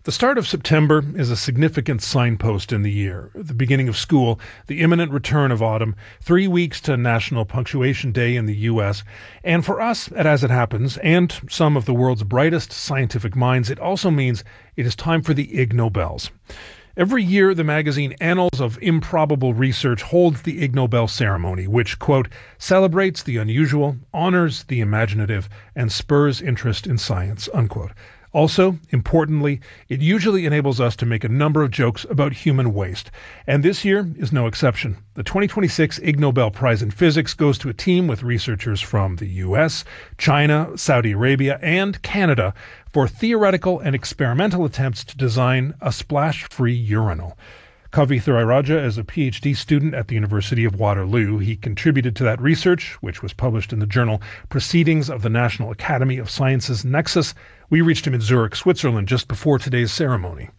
The start of September is a significant signpost in the year. The beginning of school, the imminent return of autumn, 3 weeks to National Punctuation Day in the U.S., and for us at As It Happens, and some of the world's brightest scientific minds, it also means it is time for the Ig Nobels. Every year, the magazine Annals of Improbable Research holds the Ig Nobel ceremony, which, quote, celebrates the unusual, honors the imaginative, and spurs interest in science, unquote. Also, importantly, it usually enables us to make a number of jokes about human waste. And this year is no exception. The 2026 Ig Nobel Prize in Physics goes to a team with researchers from the U.S., China, Saudi Arabia, and Canada for theoretical and experimental attempts to design a splash-free urinal. Kavi Thurairaja is a PhD student at the University of Waterloo. He contributed to that research, which was published in the journal Proceedings of the National Academy of Sciences Nexus. We reached him in Zurich, Switzerland, just before today's ceremony.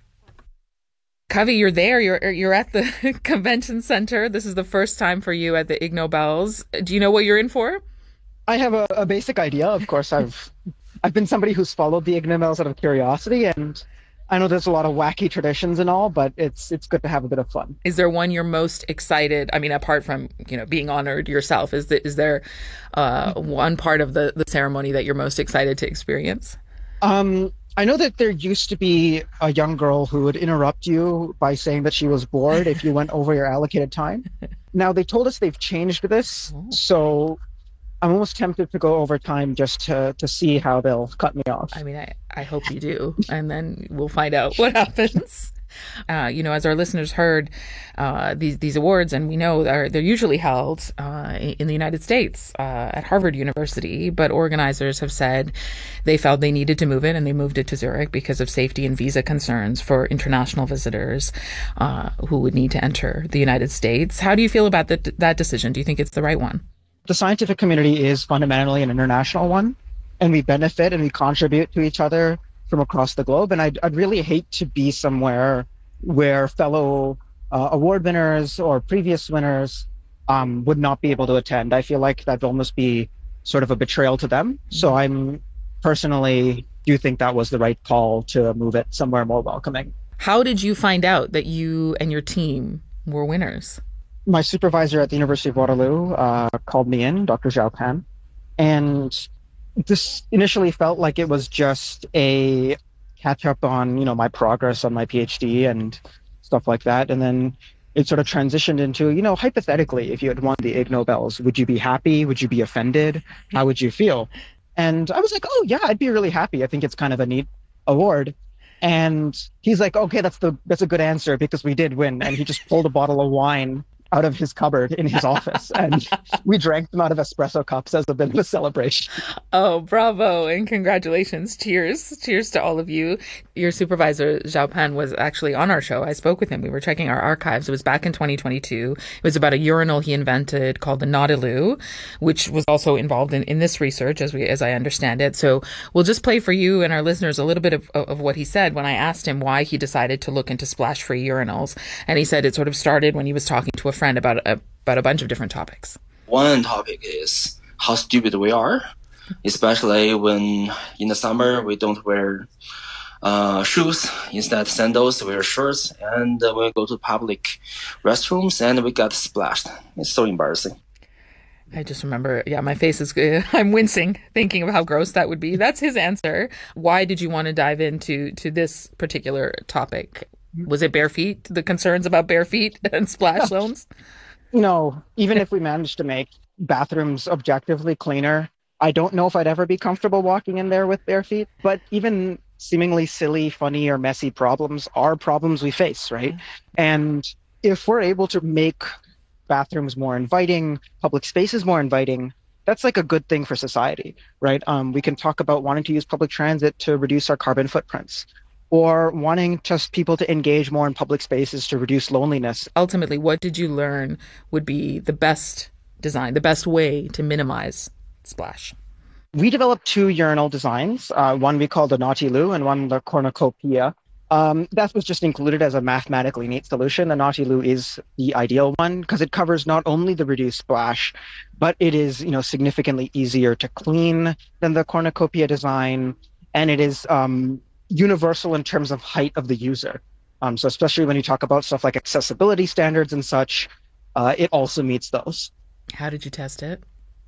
Kavi, you're there. You're at the convention center. This is the first time for you at the Ig Nobels. Do you know what you're in for? I have a basic idea. Of course, I've been somebody who's followed the Ig Nobels out of curiosity, and I know there's a lot of wacky traditions and all, but it's good to have a bit of fun. Is there one you're most excited? I mean, apart from being honored yourself, is there one part of the ceremony that you're most excited to experience? I know that there used to be a young girl who would interrupt you by saying that she was bored if you went over your allocated time. Now, they told us they've changed this, so I'm almost tempted to go over time just to see how they'll cut me off. I mean, I hope you do, and then we'll find out what happens. As our listeners heard, these awards, and we know they're usually held in the United States at Harvard University, but organizers have said they felt they needed to move it, and they moved it to Zurich because of safety and visa concerns for international visitors who would need to enter the United States. How do you feel about that decision? Do you think it's the right one? The scientific community is fundamentally an international one, and we benefit and we contribute to each other from across the globe. And I'd really hate to be somewhere where fellow award winners or previous winners would not be able to attend. I feel like that'd almost be sort of a betrayal to them. So I'm personally do think that was the right call to move it somewhere more welcoming. How did you find out that you and your team were winners? My supervisor at the University of Waterloo called me in, Dr. Zhao Pan, and this initially felt like it was just a catch up on, my progress on my PhD and stuff like that. And then it sort of transitioned into, hypothetically, if you had won the Ig Nobels, would you be happy? Would you be offended? How would you feel? And I was like, oh yeah, I'd be really happy. I think it's kind of a neat award. And he's like, okay, that's a good answer because we did win. And he just pulled a bottle of wine out of his cupboard in his office, and we drank them out of espresso cups as a bit of a celebration. Oh, bravo, and congratulations. Cheers to all of you. Your supervisor, Zhao Pan, was actually on our show. I spoke with him. We were checking our archives. It was back in 2022. It was about a urinal he invented called the Nautilus, which was also involved in this research, as I understand it. So we'll just play for you and our listeners a little bit of what he said when I asked him why he decided to look into splash-free urinals. And he said it sort of started when he was talking to a friend about a bunch of different topics. One topic is how stupid we are, especially when in the summer we don't wear shoes, instead sandals, we wear shorts, and we go to public restrooms and we get splashed. It's so embarrassing. I just remember, my face is, I'm wincing thinking of how gross that would be. That's his answer. Why did you want to dive into this particular topic? Was it bare feet? The concerns about bare feet and splash zones? No, even if we managed to make bathrooms objectively cleaner, I don't know if I'd ever be comfortable walking in there with bare feet. But even seemingly silly, funny, or messy problems are problems we face, right? And if we're able to make bathrooms more inviting, public spaces more inviting, that's like a good thing for society, right? We can talk about wanting to use public transit to reduce our carbon footprints, or wanting just people to engage more in public spaces to reduce loneliness. Ultimately, what did you learn would be the best design, the best way to minimize splash? We developed two urinal designs, one we called the Nautilus and one the cornucopia. That was just included as a mathematically neat solution. The Nautilus is the ideal one because it covers not only the reduced splash, but it is, significantly easier to clean than the cornucopia design, and it is universal in terms of height of the user. So especially when you talk about stuff like accessibility standards and such, it also meets those. How did you test it?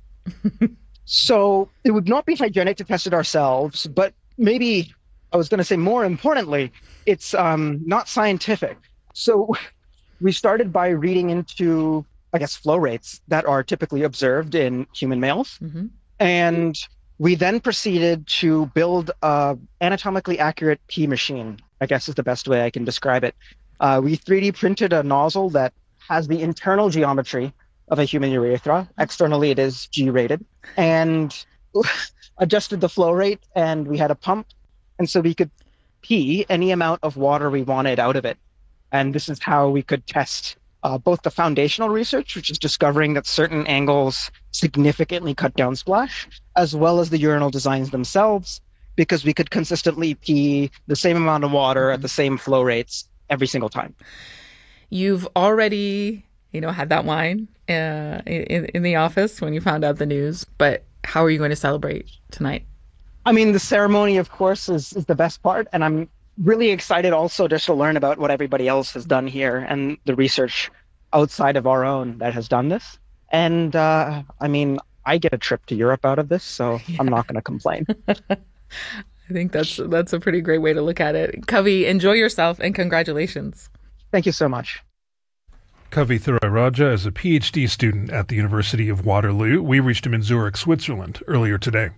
So it would not be hygienic to test it ourselves, but maybe I was going to say more importantly, it's not scientific. So we started by reading into, I guess, flow rates that are typically observed in human males. Mm-hmm. And we then proceeded to build an anatomically accurate pee machine, I guess is the best way I can describe it. We 3D printed a nozzle that has the internal geometry of a human urethra. Externally, it is G-rated. And adjusted the flow rate, and we had a pump. And so we could pee any amount of water we wanted out of it. And this is how we could test both the foundational research, which is discovering that certain angles significantly cut down splash, as well as the urinal designs themselves, because we could consistently pee the same amount of water at the same flow rates every single time. You've already, had that wine in the office when you found out the news, but how are you going to celebrate tonight? I mean, the ceremony, of course, is the best part, and I'm really excited also just to learn about what everybody else has done here and the research outside of our own that has done this. And I get a trip to Europe out of this, so yeah. I'm not going to complain. I think that's a pretty great way to look at it. Kavi, enjoy yourself and congratulations. Thank you so much. Kavi Thurayraja is a PhD student at the University of Waterloo. We reached him in Zurich, Switzerland earlier today.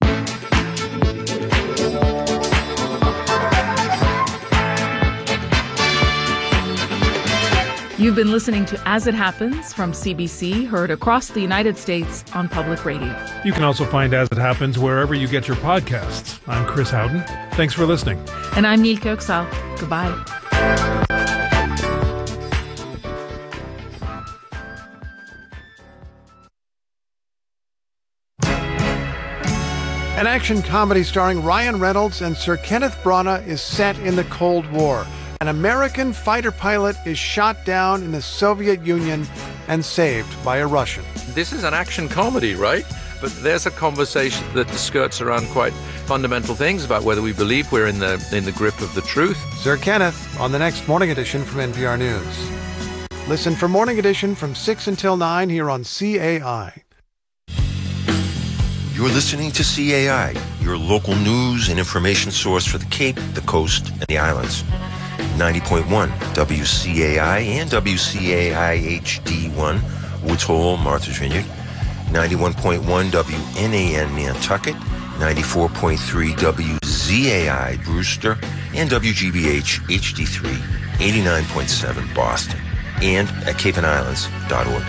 You've been listening to As It Happens from CBC, heard across the United States on public radio. You can also find As It Happens wherever you get your podcasts. I'm Chris Howden. Thanks for listening. And I'm Neil Köksal. Goodbye. An action comedy starring Ryan Reynolds and Sir Kenneth Branagh is set in the Cold War. An American fighter pilot is shot down in the Soviet Union and saved by a Russian. This is an action comedy, right? But there's a conversation that skirts around quite fundamental things about whether we believe we're in the grip of the truth. Sir Kenneth on the next Morning Edition from NPR News. Listen for Morning Edition from 6 until 9 here on CAI. You're listening to CAI, your local news and information source for the Cape, the Coast, and the Islands. 90.1 WCAI and WCAI HD1, Woods Hole, Martha's Vineyard. 91.1 WNAN Nantucket. 94.3 WZAI Brewster. And WGBH HD3, 89.7 Boston. And at capeandislands.org.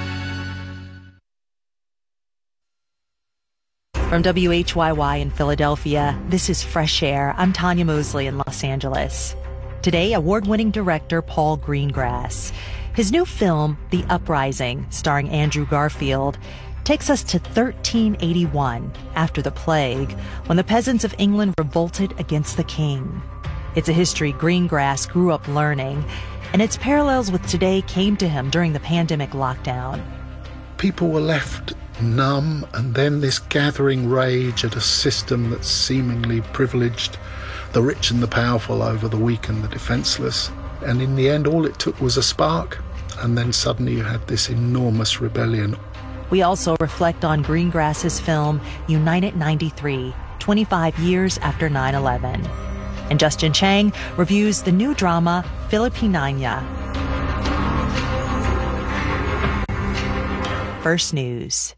From WHYY in Philadelphia, this is Fresh Air. I'm Tanya Mosley in Los Angeles. Today, award-winning director Paul Greengrass. His new film, The Uprising, starring Andrew Garfield, takes us to 1381, after the plague, when the peasants of England revolted against the king. It's a history Greengrass grew up learning, and its parallels with today came to him during the pandemic lockdown. People were left numb, and then this gathering rage at a system that's seemingly privileged the rich and the powerful over the weak and the defenseless. And in the end, all it took was a spark, and then suddenly you had this enormous rebellion. We also reflect on Greengrass's film United 93, 25 years after 9/11. And Justin Chang reviews the new drama Filipinanya. First News.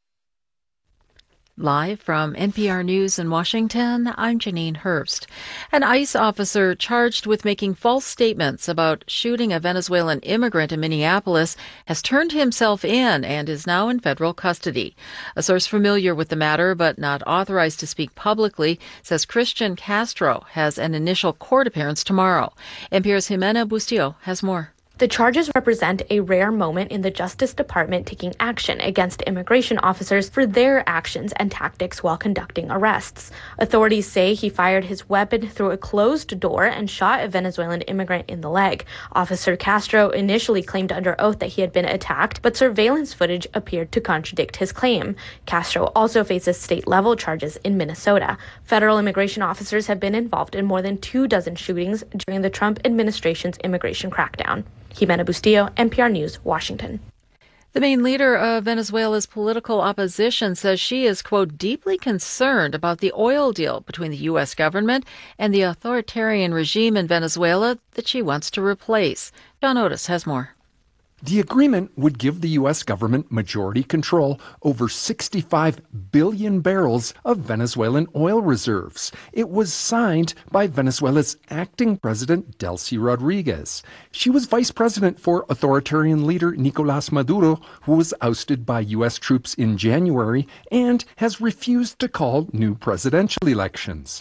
Live from NPR News in Washington, I'm Janine Herbst. An ICE officer charged with making false statements about shooting a Venezuelan immigrant in Minneapolis has turned himself in and is now in federal custody. A source familiar with the matter but not authorized to speak publicly says Christian Castro has an initial court appearance tomorrow. NPR's Jimena Bustillo has more. The charges represent a rare moment in the Justice Department taking action against immigration officers for their actions and tactics while conducting arrests. Authorities say he fired his weapon through a closed door and shot a Venezuelan immigrant in the leg. Officer Castro initially claimed under oath that he had been attacked, but surveillance footage appeared to contradict his claim. Castro also faces state-level charges in Minnesota. Federal immigration officers have been involved in more than 24 shootings during the Trump administration's immigration crackdown. Jimena Bustillo, NPR News, Washington. The main leader of Venezuela's political opposition says she is, quote, deeply concerned about the oil deal between the U.S. government and the authoritarian regime in Venezuela that she wants to replace. John Otis has more. The agreement would give the U.S. government majority control over 65 billion barrels of Venezuelan oil reserves. It was signed by Venezuela's acting president, Delcy Rodriguez. She was vice president for authoritarian leader Nicolás Maduro, who was ousted by U.S. troops in January and has refused to call new presidential elections.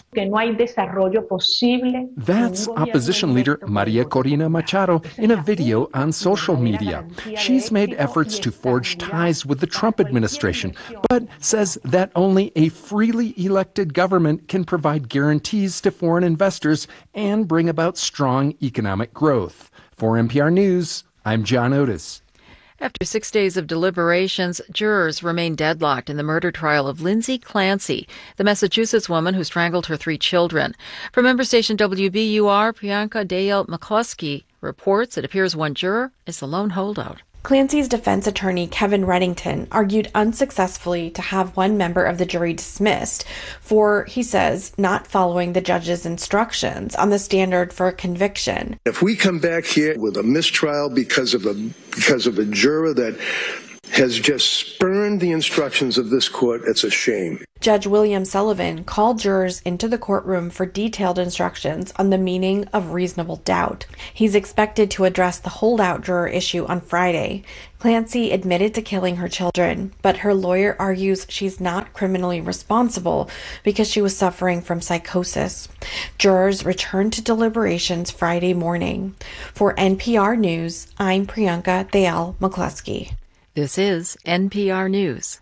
That's opposition leader Maria Corina Machado in a video on social media. She's made efforts to forge ties with the Trump administration, but says that only a freely elected government can provide guarantees to foreign investors and bring about strong economic growth. For NPR News, I'm John Otis. After 6 days of deliberations, jurors remain deadlocked in the murder trial of Lindsay Clancy, the Massachusetts woman who strangled her 3 children. From member station WBUR, Priyanka Dayal McCluskey reports it appears one juror is the lone holdout. Clancy's defense attorney, Kevin Reddington, argued unsuccessfully to have one member of the jury dismissed for, he says, not following the judge's instructions on the standard for a conviction. If we come back here with a mistrial because of a juror that has just spurned the instructions of this court, it's a shame. Judge William Sullivan called jurors into the courtroom for detailed instructions on the meaning of reasonable doubt. He's expected to address the holdout juror issue on Friday. Clancy admitted to killing her children, but her lawyer argues she's not criminally responsible because she was suffering from psychosis. Jurors returned to deliberations Friday morning. For NPR News, I'm Priyanka Dayal McCluskey. This is NPR News.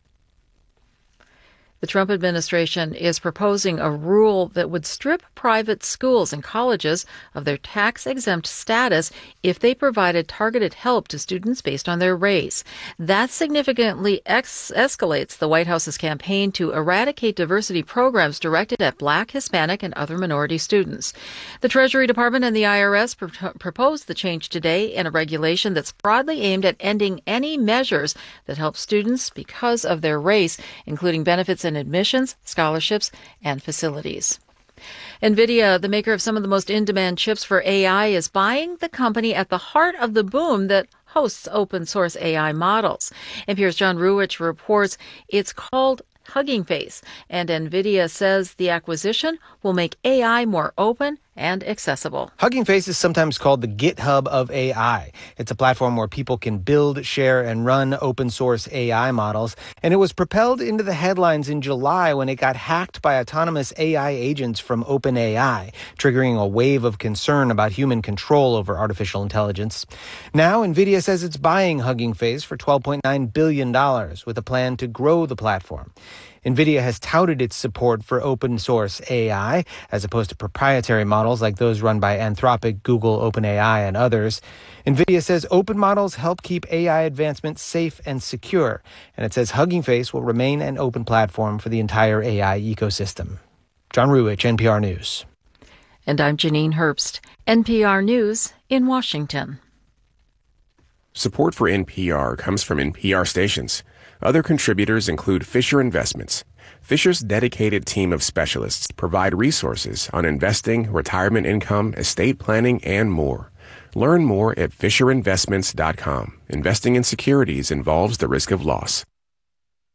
The Trump administration is proposing a rule that would strip private schools and colleges of their tax-exempt status if they provided targeted help to students based on their race. That significantly escalates the White House's campaign to eradicate diversity programs directed at Black, Hispanic, and other minority students. The Treasury Department and the IRS proposed the change today in a regulation that's broadly aimed at ending any measures that help students because of their race, including benefits and admissions, scholarships, and facilities. NVIDIA, the maker of some of the most in-demand chips for AI, is buying the company at the heart of the boom that hosts open-source AI models. NPR's John Ruwitch reports it's called Hugging Face, and NVIDIA says the acquisition will make AI more open and accessible. Hugging Face is sometimes called the GitHub of AI. It's a platform where people can build, share, and run open-source AI models. And it was propelled into the headlines in July when it got hacked by autonomous AI agents from OpenAI, triggering a wave of concern about human control over artificial intelligence. Now, NVIDIA says it's buying Hugging Face for $12.9 billion with a plan to grow the platform. NVIDIA has touted its support for open-source AI, as opposed to proprietary models like those run by Anthropic, Google, OpenAI, and others. NVIDIA says open models help keep AI advancement safe and secure, and it says Hugging Face will remain an open platform for the entire AI ecosystem. John Ruwitch, NPR News. And I'm Janine Herbst, NPR News in Washington. Support for NPR comes from NPR stations. Other contributors include Fisher Investments. Fisher's dedicated team of specialists provide resources on investing, retirement income, estate planning, and more. Learn more at FisherInvestments.com. Investing in securities involves the risk of loss.